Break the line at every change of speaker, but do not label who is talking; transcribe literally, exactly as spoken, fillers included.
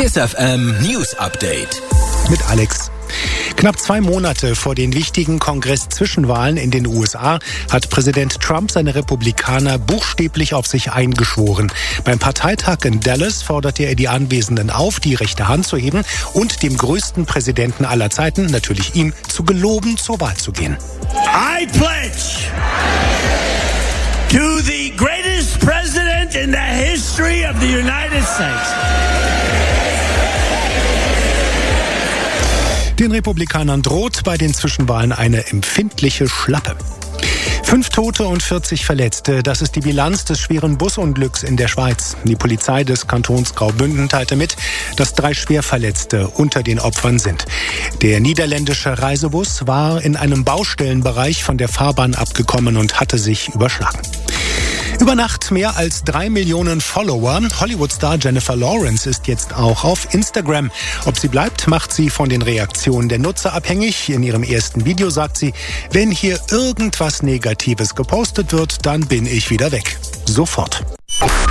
KISS F M News Update.
Mit Alex. Knapp zwei Monate vor den wichtigen Kongress-Zwischenwahlen in den U S A hat Präsident Trump seine Republikaner buchstäblich auf sich eingeschworen. Beim Parteitag in Dallas forderte er die Anwesenden auf, die rechte Hand zu heben und dem größten Präsidenten aller Zeiten, natürlich ihm, zu geloben, zur Wahl zu gehen.
I pledge to the greatest president in the history of the United States.
Den Republikanern droht bei den Zwischenwahlen eine empfindliche Schlappe. Fünf Tote und vierzig Verletzte, das ist die Bilanz des schweren Busunglücks in der Schweiz. Die Polizei des Kantons Graubünden teilte mit, dass drei Schwerverletzte unter den Opfern sind. Der niederländische Reisebus war in einem Baustellenbereich von der Fahrbahn abgekommen und hatte sich überschlagen. Über Nacht mehr als drei Millionen Follower. Hollywood-Star Jennifer Lawrence ist jetzt auch auf Instagram. Ob sie bleibt, macht sie von den Reaktionen der Nutzer abhängig. In ihrem ersten Video sagt sie, wenn hier irgendwas Negatives gepostet wird, dann bin ich wieder weg. Sofort.